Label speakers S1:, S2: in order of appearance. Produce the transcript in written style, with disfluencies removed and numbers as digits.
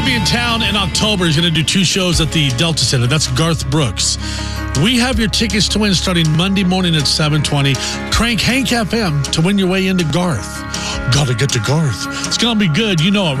S1: be in town in October. He's going to do 2 shows at the Delta Center. That's Garth Brooks. We have your tickets to win starting Monday morning at 7:20. Crank Hank FM to win your way into Garth. Gotta get to Garth. It's going to be good. You know it.